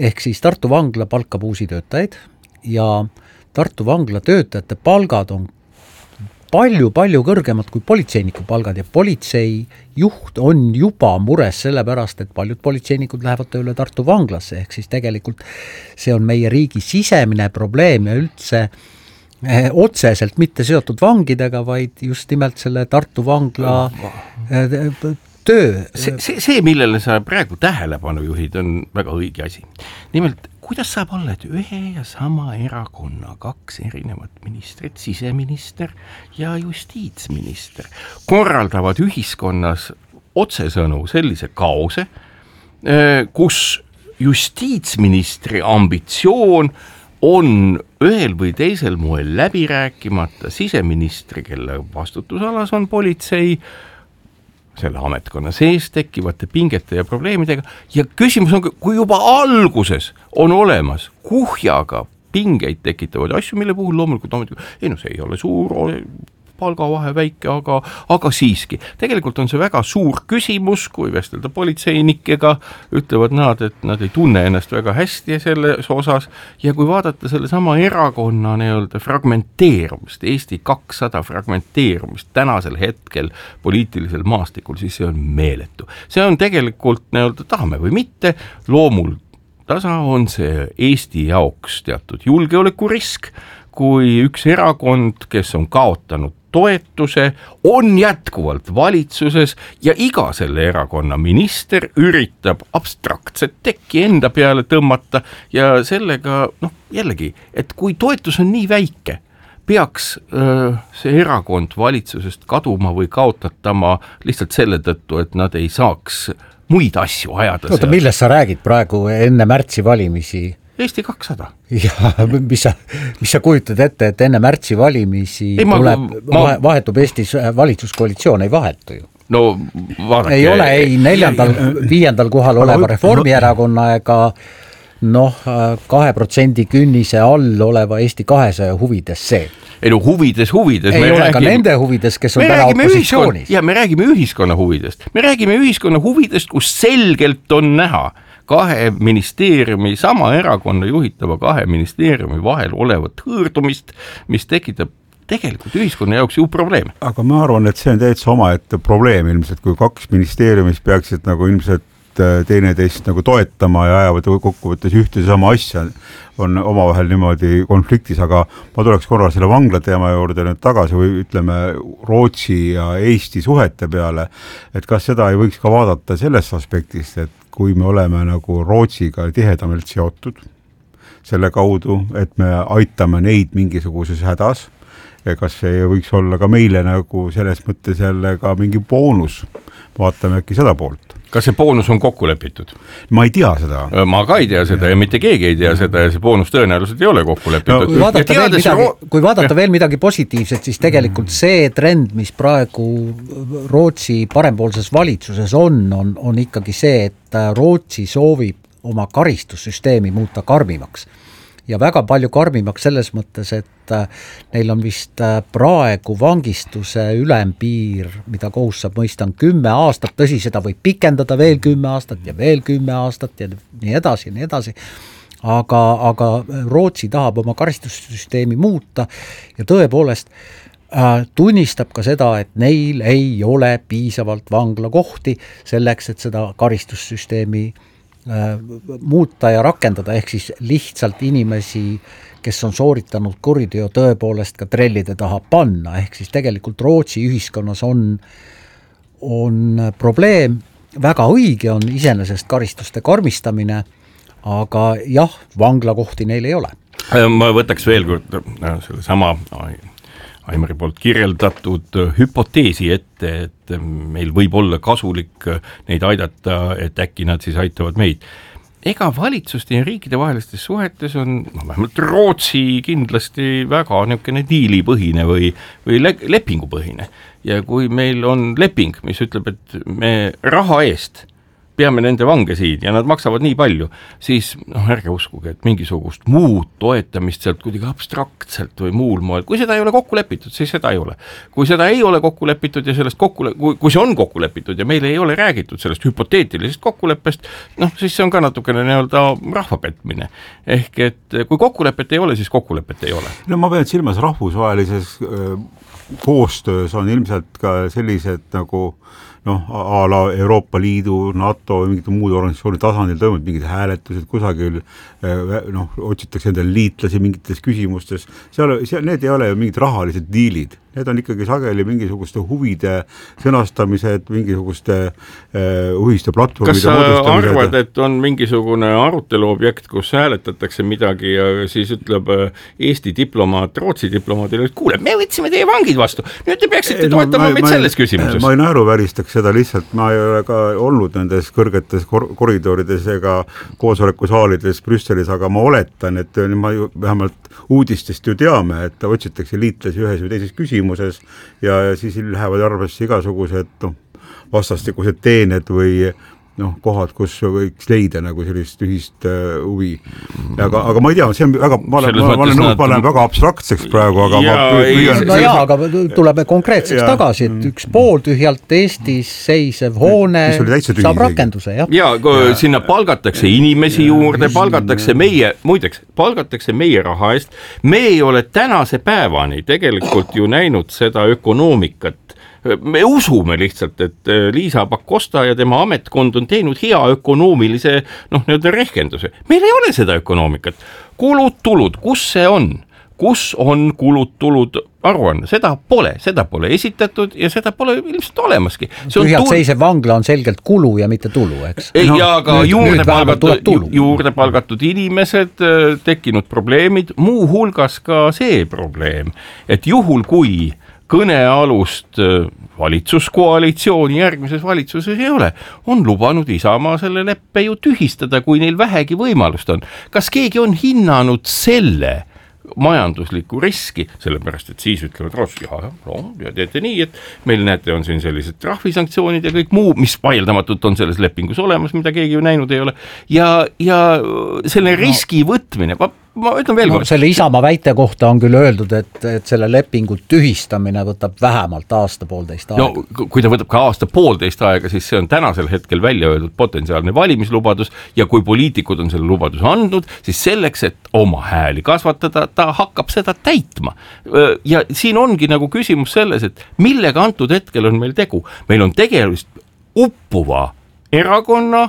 ehk siis Tartu vangla palkab uusi töötajaid ja Tartu vangla töötajate palgad on palju-palju kõrgemad kui politseiniku palgad ja politsei juht on juba mures sellepärast, et paljud politseinikud lähevad tööle Tartu vanglasse, ehk siis tegelikult see on meie riigi sisemine probleem ja üldse eh, otseselt mitte seotud vangidega, vaid just nimelt selle Tartu vangla eh, töö. See, see, see, millele sa praegu tähelepanu juhid, on väga õige asi. Nimelt, kuidas saab olla, et ühe ja sama erakonna kaks erinevat ministrit, siseminister ja justiitsminister, korraldavad ühiskonnas otsesõnu sellise kaose, kus justiitsministri ambitsioon on ühel või teisel moel läbi rääkimata siseministri, kelle vastutusalas on politsei, selle ametkonna sees tekkivate pingete ja probleemidega ja küsimus on, kui juba alguses on olemas kuhjaga pingeid tekitavad asju, mille puhul loomulikult ametlikult, ei no see ei ole suur palgavahe väike, aga, aga siiski. Tegelikult on see väga suur küsimus, kui vestelda politseinikega, ütlevad nad, et nad ei tunne ennast väga hästi selles osas ja kui vaadata selle sama erakonna nii-öelda fragmenteerumist, Eesti kakssada fragmenteerumist tänasel hetkel poliitilisel maastikul, siis see on meeletu. See on tegelikult nii-öelda tahame või mitte, loomul tasa on see Eesti jaoks teatud julgeolekurisk, kui üks erakond, kes on kaotanud toetuse, on jätkuvalt valitsuses ja iga selle erakonna minister üritab abstraktset tekki enda peale tõmmata ja sellega, noh jällegi, et kui toetus on nii väike, peaks öö, see erakond valitsusest kaduma või kaotatama lihtsalt selle tõttu, et nad ei saaks muid asju ajada. Oota, millest sa räägid praegu enne märtsi valimisi? Eesti kakssada. Ja mis sa, mis sa kujutad ette, et enne märtsi valimisi ei, ma, tuleb, ma, vahetub Eestis valitsuskoalitsioon, ei vahetu ju. No vaadake. Ei ole ei neljandal, viiendal kohal oleva Reformierakonna ega noh, kahe protsendi künnise all oleva Eesti kahesaja huvides see. Ei no huvides, huvides. Ei ole räägime, ka nende huvides, kes on täna opositsioonis. Ja me räägime ühiskonna huvidest. Me räägime ühiskonna huvidest, kus selgelt on näha kahe ministeeriumi, sama erakonna juhitava kahe ministeeriumi vahel olevat hõõrdumist, mis tekitab tegelikult ühiskonna jaoks ju probleeme. Aga ma arvan, et see on täitsa omaette probleem ilmselt, kui kaks ministeeriumis peaksid nagu ilmselt teineteist nagu toetama ja ajavad kokkuvõttes ühte sama asja, on omavahel niimoodi konfliktis, aga ma tuleks korra selle vangla teema juurde nüüd tagasi või ütleme Rootsi ja Eesti suhete peale, et kas seda ei võiks ka vaadata sellest aspektist, et kui me oleme nagu Rootsiga tihedamalt seotud selle kaudu, et me aitame neid mingisuguses hädas, kas see võiks olla ka meile nagu selles mõttes jälle ka mingi boonus, vaatame äkki seda poolt. Kas see boonus on kokku lepitud? Ma ei tea seda. Ma ka ei tea seda ja, ja mitte keegi ei tea seda ja see boonus tõenäoliselt ei ole kokku lepitud. No, kui vaadata, veel midagi, kui vaadata veel midagi positiivset, siis tegelikult see trend, mis praegu Rootsi parempoolses valitsuses on, on, on ikkagi see, et Rootsi soovib oma karistussüsteemi muuta karmimaks. Ja väga palju karmimaks selles mõttes, et neil on vist praegu vangistuse ülempiir, mida kohus saab mõista on kümme aastat, tõsi, seda võib pikendada veel kümme aastat ja veel kümme aastat ja nii edasi ja nii edasi. Aga, aga Rootsi tahab oma karistussüsteemi muuta ja tõepoolest äh, tunnistab ka seda, et neil ei ole piisavalt vanglakohti selleks, et seda karistussüsteemi muuta ja rakendada, ehk siis lihtsalt inimesi, kes on sooritanud kuriteo tõepoolest ka trellide taha panna, ehk siis tegelikult Rootsi ühiskonnas on, on probleem, väga õige on iseenesest karistuste karmistamine, aga jah, vanglakohti neil ei ole. Ma võtaks veel kord selle sama Aimari poolt kirjeldatud hüpoteesi ette, et meil võib olla kasulik neid aidata, et äkki nad siis aitavad meid. Ega valitsuste ja riikide vahelistes suhetes on no, vähemalt Rootsi kindlasti väga niisugune diilipõhine või, või le- lepingupõhine. Ja kui meil on leping, mis ütleb, et me raha eest peame nende vange siin ja nad maksavad nii palju, siis noh, ärge uskuge, et mingisugust muud toetamist sealt kuidagi abstraktselt või muul moel, kui seda ei ole kokku lepitud, siis seda ei ole. Kui seda ei ole kokku lepitud ja sellest kokku, kui, kui see on kokku lepitud ja meile ei ole räägitud sellest hüpoteetilisest kokkuleppest, noh, siis see on ka natukene nii-öelda rahvapetmine. Ehk et kui kokkulepet ei ole, siis kokkulepet ei ole. No ma pean silmas rahvusvahelises äh, koostöös on ilmselt ka sellised nagu noh, a la Euroopa Liidu, NATO või mingite muud organisatsiooni tasandil toimunud mingid hääletused, kusagil noh, otsitakse endale liitlasi mingites küsimustes, seal, seal need ei ole ju mingid rahalised diilid, need on ikkagi sageli mingisuguste huvide sõnastamised, mingisuguste uh, uhiste platvormide kas sa arvad, et on mingisugune arutelu objekt, kus hääletatakse midagi ja siis ütleb Eesti diplomaat, Rootsi diplomaadile, et kuule, me võtsime teie vangid vastu, nüüd te peaksite no, toetama ma, meid ma, selles küsimuses. Ma ei naeruväristaks seda lihtsalt, ma ei ole ka olnud nendes kõrgetes kor koridorides ega koosolekusaalides Brüsselis, aga ma oletan, et ma ju vähemalt uudistest ju teame, et otsitakse liitlasi ühes või teises küsimuses ja, ja siis lähevad arvesse igasugused no, vastastikused teened või noh, kohad, kus võiks leida nagu sellist ühist uh, huvi. Aga, aga ma ei tea, see on väga, ma olen, ma olen nõud, ma olen väga abstraktseks praegu, aga ja, ma püüan... No jaa, aga tuleme konkreetseks ja, tagasi, et üks pool tühjalt Eestis seisev hoone saab rakenduse, jah. Ja, ja sinna palgatakse inimesi juurde, palgatakse meie, muideks, palgatakse meie raha eest. Me ei ole tänase päevani tegelikult ju näinud seda ökonoomikat. Me usume lihtsalt, et Liisa Pakosta ja tema ametkond on teinud hea ökonoomilise noh, nii-öelda rehkenduse. Meil ei ole seda ökonoomikat. Kulud, tulud, kus see on? Kus on kulud, tulud aruanne? Seda pole, seda pole esitatud ja seda pole ilmselt olemaski. Tühjalt tul... seisev vangla on selgelt kulu ja mitte tulu, eks? No, ja ka nüüd, juurde, nüüd palgatud, juurde palgatud inimesed, tekkinud probleemid, muu hulgas ka see probleem, et juhul kui kõnealust valitsuskoalitsiooni järgmises valitsuses ei ole, on lubanud Isamaa selle leppe ju tühistada, kui neil vähegi võimalust on. Kas keegi on hinnanud selle majanduslikku riski, sellepärast, et siis ütlevad Rootsi, jah, no, ja teete nii, et meil näete, on siin sellised trahvisanktsioonid ja kõik muu, mis vaieldamatult on selles lepingus olemas, mida keegi ju näinud ei ole, ja, ja selle riski võtmine, ma, ma ütlen veel no, kord. Selle Isamaa väite kohta on küll öeldud, et, et selle lepingu tühistamine võtab vähemalt aasta poolteist aega. No, kui ta võtab ka aasta poolteist aega, siis see on tänasel hetkel välja öeldud potentsiaalne valimislubadus ja kui poliitikud on selle lubaduse andnud, siis selleks, et oma hääli kasvatada, ta hakkab seda täitma. Ja siin ongi nagu küsimus selles, et millega antud hetkel on meil tegu. Meil on tegelust uppuva erakonna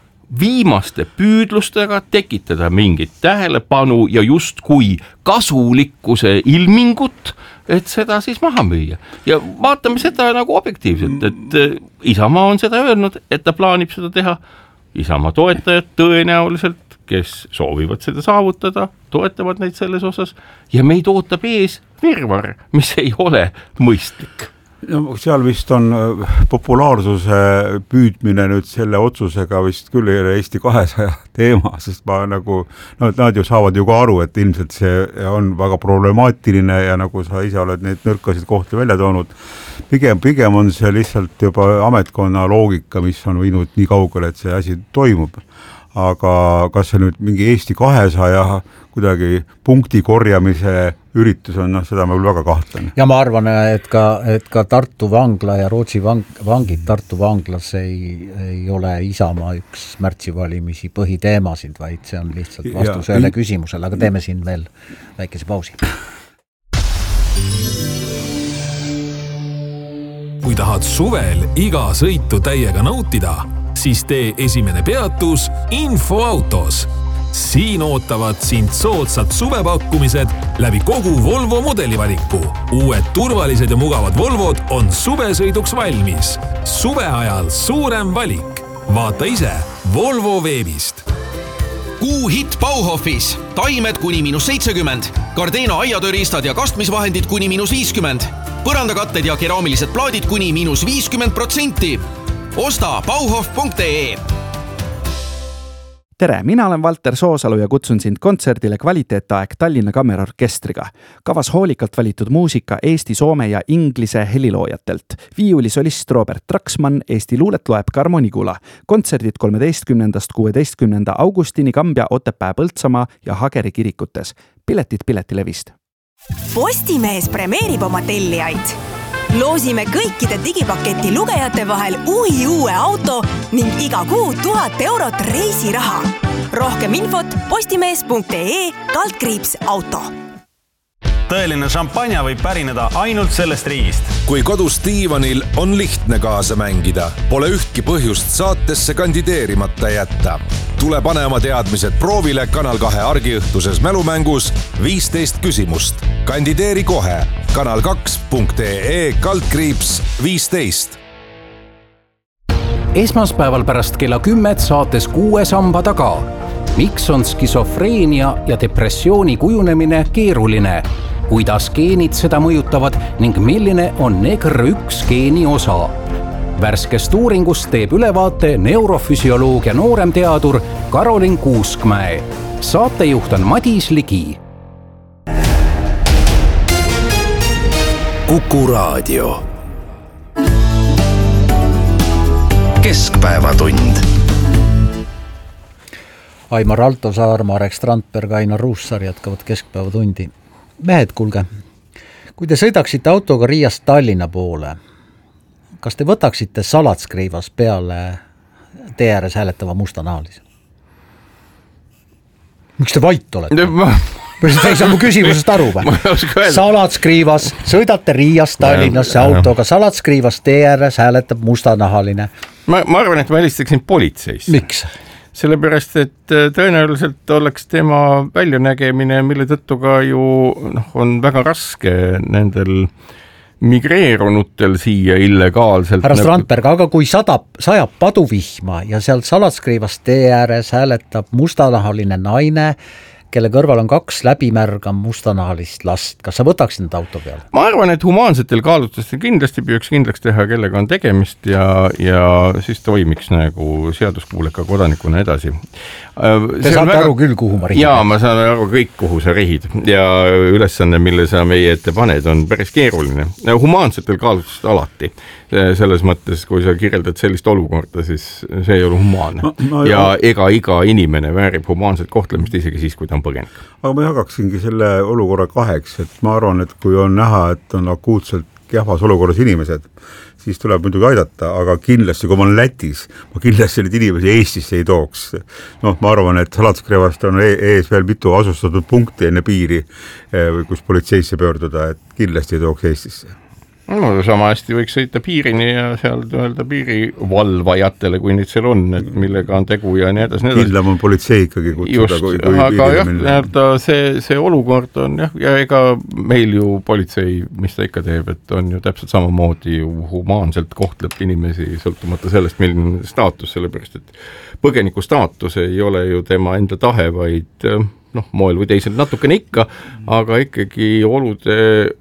viimaste püüdlustega tekitada mingit tähelepanu ja just kui kasulikkuse ilmingut, et seda siis maha müüa. Ja vaatame seda nagu objektiivselt, et Isamaa on seda öelnud, et ta plaanib seda teha. Isamaa toetajad tõenäoliselt, kes soovivad seda saavutada, toetavad neid selles osas ja meid ootab ees virvar, mis ei ole mõistlik. No, seal vist on populaarsuse püüdmine nüüd selle otsusega vist küll ei ole Eesti kahesaja teema, sest ma nagu, no nad ju saavad ju ka aru, et ilmselt see on väga problemaatiline ja nagu sa ise oled neid nõrkasid kohti välja toonud, pigem, pigem on see lihtsalt juba ametkonna loogika, mis on viinud nii kaugele, et see asi toimub. Aga kas see nüüd mingi Eesti kahesaja kuidagi punkti korjamise üritus on, no seda ma küll väga kahtlen. Ja ma arvan, et ka, et ka Tartu vangla ja Rootsi vang, vangid Tartu vanglas ei, ei ole Isamaa üks märtsivalimisi põhiteemasid, vaid see on lihtsalt vastus ühele küsimusele, aga teeme siin veel väikese pausi. Kui tahad suvel iga sõitu täiega nautida, siis tee esimene peatus Infoautos. Siin ootavad sind soodsad suvepakkumised läbi kogu Volvo modelivaliku. Uued turvalised ja mugavad Volvod on suvesõiduks valmis. Suve ajal suurem valik. Vaata ise Volvo veebist. Kuu hit Bauhofis. Taimed kuni miinus seitsekümmend. Gardena aiatööristad ja kastmisvahendid kuni miinus viiskümmend. Põrandakatted ja keraamilised plaadid kuni miinus viiskümmend protsenti. Osta bauhof punkt ee. tere, mina olen Valter Soosalu ja kutsun sind kontserdile Kvaliteetaeg Tallinna Kammerorkestriga. Kavas hoolikalt valitud muusika Eesti, soome ja inglise heliloojatelt. Viiulisolist Robert Traksmann, Eesti luulet loeb Karmo Nigula. Kontserdid kolmeteistkümnendast kuueteistkümnenda augustini Kambja, Otepää, Põltsamaa ja Hageri kirikutes. Piletid Piletilevist. Postimees premeerib oma tellijaid. Loosime kõikide digipaketi lugejate vahel uhi uue auto ning iga kuu tuhat eurot reisiraha. Rohkem infot postimees punkt ee kaldkriips auto. Tõeline šampanja võib pärineda ainult sellest riigist. Kui kodus diivanil on lihtne kaasa mängida, pole ühtki põhjust saatesse kandideerimata jätta. Tule pane oma teadmised proovile Kanal kahe argiõhtuses mälumängus viisteist küsimust. Kandideeri kohe kanal kaks punkt ee kaldkriips viisteist. Esmaspäeval pärast kella kümmet saates kuue samba taga. Miks on skisofreenia ja depressiooni kujunemine keeruline? Kuidas geenid seda mõjutavad ning milline on N E G R üks geeni osa? Värskest uuringust teeb ülevaate neurofüsioloogia nooremteadur Karolin Kuuskmäe. Saatejuht on Madis Ligi. Kuku Raadio. Keskpäevatund. Aimar Altosaar, Marek Strandberg, Ainar Ruussaar jätkavad keskpäevatundi. Mehed, kuulge, kui te sõidaksite autoga Riiast Tallinna poole, kas te võtaksite salatskriivas peale tee ääres hääletava mustanaalise? Miks te vait olete? Ma... Te ei saa mu küsimusest aru või? Salatskriivas, sõidate Riiast Tallinnasse autoga, salatskriivas tee ääres hääletab mustanahaline. Ma, ma arvan, et ma helistaksin politseisse. Miks? Sellepärast, et tõenäoliselt oleks tema väljanägemine, mille tõttu ka ju noh, on väga raske nendel migreerunutel siia illegaalselt. Härra Strandberg, aga kui sadab, sajab paduvihma ja seal salatskriivas tee ääres hääletab mustanahaline naine, kelle kõrval on kaks läbimärga mustanahalist last. Kas sa võtaksid need auto peale? Ma arvan, et humaansetel kaalutlustel kindlasti püüaks kindlaks teha, kellega on tegemist ja, ja siis toimiks nagu seaduskuuleka kodanikuna edasi. Te saate väga... aru küll, kuhu ma rihid. Jaa, ma saan aru kõik, kuhu sa rihid. Ja ülesanne, mille sa meie ette paned, on päris keeruline. Humaansetel kaalutlustel alati. Selles mõttes, kui sa kirjeldad sellist olukorda, siis see ei ole humaanne. No, no, ja jah. ega iga inimene väärib humaanset kohtlemist isegi siis, kui ta on põgenik. Aga ma jagaksingi selle olukorra kaheks, et ma arvan, et kui on näha, et on akuutselt kehvas olukorras inimesed, siis tuleb muidugi aidata, aga kindlasti, kui ma olen Lätis, ma kindlasti need inimesi Eestisse ei tooks. Noh, ma arvan, et Salatskrievast on ees veel mitu asustatud punkti enne piiri, kus politseisse pöörduda, et kindlasti ei tooks Eestisse. No, sama hästi võiks sõita piirini ja seal öelda piirivalvajatele, kui nüüd seal on, et millega on tegu ja nii edasi. Kindlam on politsei ikkagi kutsuda. Just, kui, kui aga jah, see, see olukord on jah, ja ega meil ju politsei, mis ta ikka teeb, et on ju täpselt samamoodi ju humaanselt kohtleb inimesi sõltumata sellest, milline staatus, sellepärast, et põgeniku staatus ei ole ju tema enda tahe, vaid noh, moel või teisel natukene ikka, aga ikkagi olude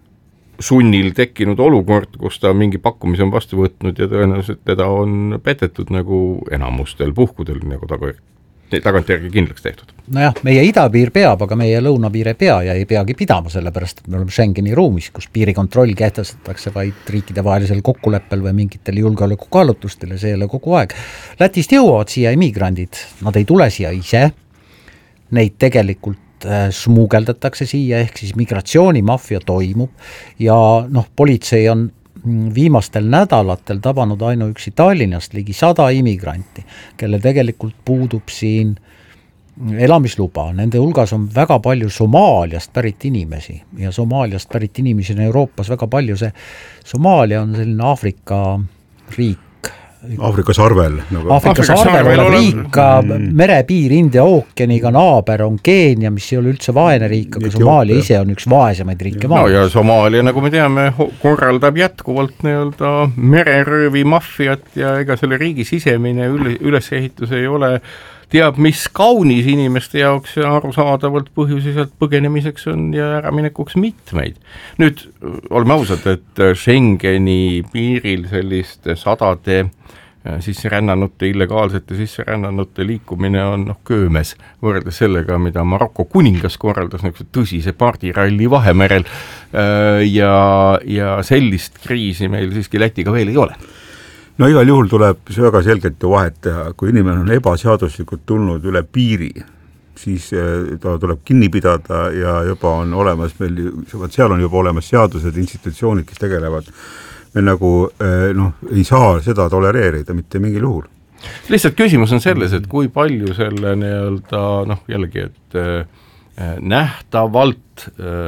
sunnil tekkinud olukord, kus ta mingi pakkumise on vastu võtnud ja tõenäoliselt teda on petetud nagu enamustel puhkudel nagu tagantjärgi kindlaks tehtud. Nojah, meie idapiir peab, aga meie lõunapiir ei pea ja ei peagi pidama, sellepärast, et me oleme Schengeni ruumis, kus piirikontroll kehtestatakse vaid riikide vahelisel kokkuleppel või mingitel julgeolekukaalutlustel ja see ei ole kogu aeg. Lätist jõuavad siia immigrandid, nad ei tule siia ise, neid tegelikult smuugeldatakse siia, ehk siis migratsioonimafia toimub ja noh, politsei on viimastel nädalatel tabanud ainuüksi Tallinnast ligi sada immigranti, kelle tegelikult puudub siin elamisluba. Nende hulgas on väga palju Somaaliast pärit inimesi ja Somaaliast pärit inimesi on Euroopas väga palju. See Somaalia on selline Aafrika riik, Aafrika sarvel. Nagu. Aafrika sarvel olev riik, mm. merepiir India ookeaniga, naaber on Keenia, mis ei ole üldse vaene riik, aga Somaalia ise on üks vaesemaid riike no, maailmas. Ja Somaalia, nagu me teame, korraldab jätkuvalt nii-öelda mereröövi mafiat ja ega selle riigi sisemine ülesehitus ei ole teab, mis kaunis inimeste jaoks arusaadavalt põhjusi sealt põgenemiseks on ja äraminekuks mitmeid. Nüüd oleme ausad, et Schengeni piiril selliste sadade sisserännanute, illegaalsete sisserännanute liikumine on noh, köömes võrreldes sellega, mida Maroko kuningas korraldas nagu tõsise pardiralli Vahemerel ja, ja sellist kriisi meil siiski Lätiga veel ei ole. No igal juhul tuleb see väga selgelt ju vahet teha, kui inimene on ebaseaduslikult tulnud üle piiri, siis ta tuleb kinni pidada ja juba on olemas meil, seal on juba olemas seadused, institutsioonid, kes tegelevad. Me nagu noh, ei saa seda tolereerida mitte mingil juhul. Lihtsalt küsimus on selles, et kui palju selle nii-öelda, noh jällegi, et nähtavalt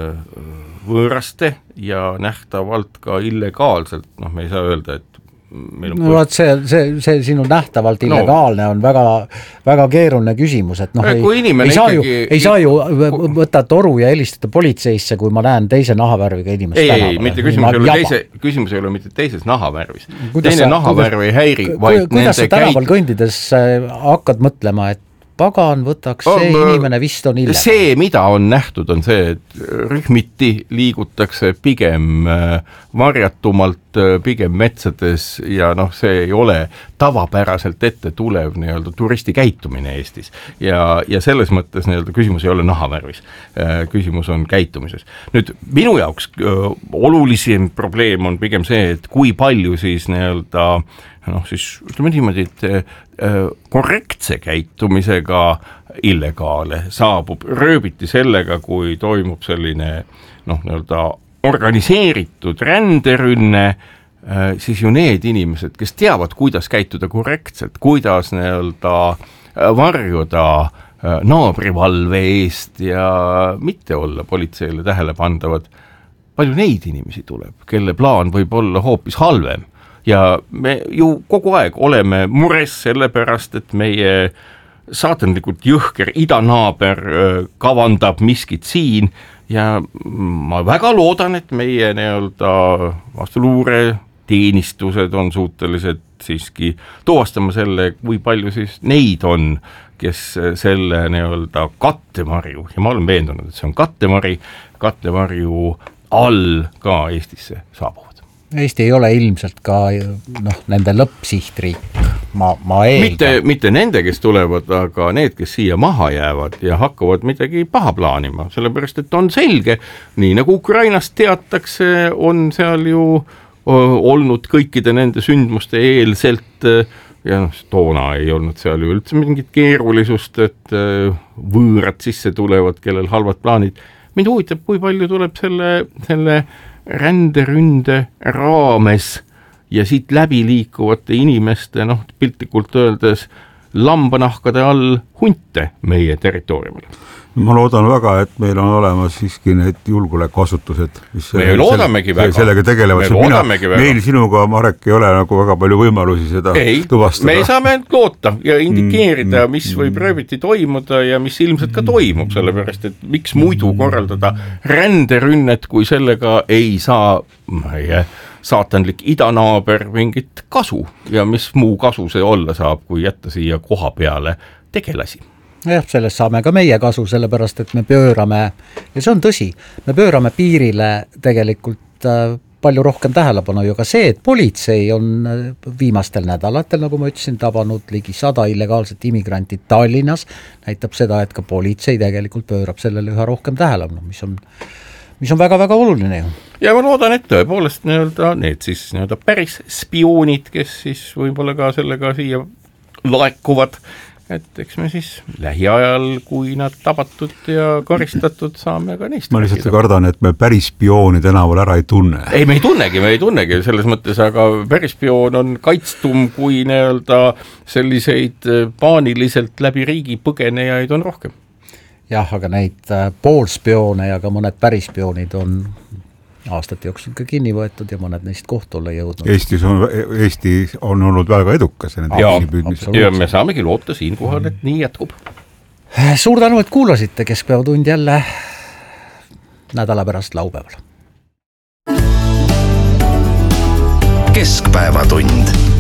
võõraste ja nähtavalt ka illegaalselt, noh me ei saa öelda, et meil on no vaat see, see, see sinu nähtavalt illegaalne no. on väga, väga keeruline küsimus, et noh, ei, ei, saa ikkagi... ju, ei saa ju võtta toru ja helistada politseisse, kui ma näen teise nahavärviga inimest ei, tänaval. Ei, mitte küsimus ei, ole teise, küsimus ei ole mitte teises nahavärvis. Teine sa, nahavärv ei häiri, vaid kuidas sa tänaval käik... kõndides hakkad mõtlema, et pagan võtaks, see on, inimene vist on ille. See, mida on nähtud, on see, et rühmiti liigutakse pigem varjatumalt, pigem metsades ja noh, see ei ole tavapäraselt ette tulev nii-öelda turisti käitumine Eestis. Ja, ja selles mõttes nii-öelda küsimus ei ole nahavärvis, küsimus on käitumises. Nüüd minu jaoks olulisim probleem on pigem see, et kui palju siis nii-öelda noh, siis ütleme niimoodi, et korrektse käitumisega illegaale saabub rööbiti sellega, kui toimub selline noh, nii-öelda organiseeritud ränderünne, siis ju need inimesed, kes teavad, kuidas käituda korrektselt, kuidas nii-öelda varjuda naabrivalve eest ja mitte olla politseile tähelepandavad, palju neid inimesi tuleb, kelle plaan võib olla hoopis halvem. Ja me ju kogu aeg oleme mures selle pärast, et meie saatanlikult jõhker idanaaber kavandab miskit siin ja ma väga loodan, et meie nii-öelda vastuluure teenistused on suutelised siiski tuvastama selle, kui palju siis neid on, kes selle nii-öelda kattemarju, ja ma olen veendunud, et see on kattemari, kattemarju all ka Eestisse saabuvad. Eesti ei ole ilmselt ka noh, nende lõppsihtriik, ma, ma eeldan. Mitte, mitte nende, kes tulevad, aga need, kes siia maha jäävad ja hakkavad midagi paha plaanima, sellepärast, et on selge, nii nagu Ukrainast teatakse, on seal ju olnud kõikide nende sündmuste eelselt ja noh, toona ei olnud seal ju üldse mingit keerulisust, et võõrad sisse tulevad, kellel halvad plaanid. Mind huvitab, kui palju tuleb selle, selle ränderünde raames ja siit läbi liikuvate inimeste, noh, piltlikult öeldes lambanahkade all hunte meie territooriumile. Ma loodan väga, et meil on olemas siiski need julgeolekuasutused, mis me loodamegi väga. Sellega tegelevad. Mina, meil sinuga, Marek, ei ole nagu väga palju võimalusi seda ei, tuvastada. Me saame loota ja indikeerida, mis võib rööviti toimuda ja mis ilmselt ka toimub, sellepärast, et miks muidu korraldada ränderünnet, kui sellega ei saa meie saatanlik idanaaber mingit kasu ja mis muu kasu see olla saab, kui jätta siia koha peale tegelasi. Jah, sellest saame ka meie kasu, sellepärast, et me pöörame, ja see on tõsi, me pöörame piirile tegelikult palju rohkem tähelepanu ju ka see, et politsei on viimastel nädalatel, nagu ma ütlesin, tabanud ligi sada illegaalset immigranti Tallinnas, näitab seda, et ka politsei tegelikult pöörab sellele üha rohkem tähelepanu, mis on mis on väga-väga oluline ju. Ja ma loodan, et tõepoolest nii-öelda need siis nii-öelda päris spioonid, kes siis võib-olla ka sellega siia laekuvad, et eks me siis lähiajal, kui nad tabatud ja karistatud, saame ka neist. Ma lihtsalt kardan, et me päris spiooni tänaval ära ei tunne. Ei, me ei tunnegi, me ei tunnegi selles mõttes, aga päris spioon on kaitstum, kui nii-öelda selliseid paaniliselt läbi riigi põgenejaid on rohkem. Jah, aga neid poolspioone ja ka mõned päris spioonid on aastate jooksul ka kinni võetud ja mõned neist kohtulle jõudnud. Eestis on, Eesti on olnud väga edukas. Ja, ja me saamegi loota siin kohal, et nii jätkub. Suur tänu, et kuulasite Keskpäevatund jälle nädala pärast laupäeval. Keskpäevatund.